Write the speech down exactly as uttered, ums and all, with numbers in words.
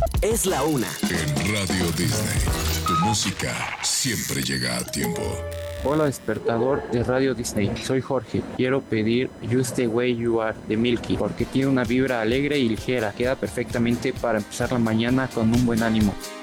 Es la una. En Radio Disney, tu música siempre llega a tiempo. Hola despertador de Radio Disney, soy Jorge. Quiero pedir Just the Way You Are de Milky porque tiene una vibra alegre y ligera. Queda perfectamente para empezar la mañana con un buen ánimo.